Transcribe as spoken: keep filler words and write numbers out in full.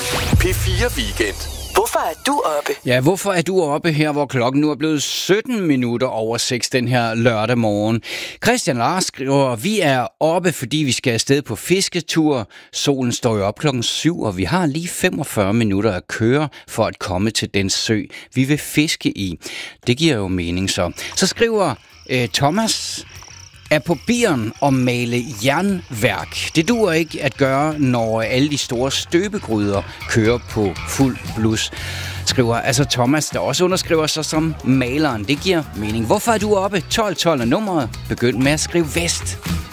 P fire Weekend. Hvorfor er du oppe? Ja, hvorfor er du oppe her, hvor klokken nu er blevet sytten minutter over seks den her lørdag morgen? Christian Lars skriver, vi er oppe, fordi vi skal afsted på fisketur. Solen står jo op klokken syv, og vi har lige femogfyrre minutter at køre for at komme til den sø, vi vil fiske i. Det giver jo mening så. Så skriver øh, Thomas, er på bieren og male jernværk. Det duer ikke at gøre, når alle de store støbegryder kører på fuld blus. Skriver altså Thomas, der også underskriver sig som maleren. Det giver mening. Hvorfor er du oppe? tolv tolv er nummeret. Begynd med at skrive vest.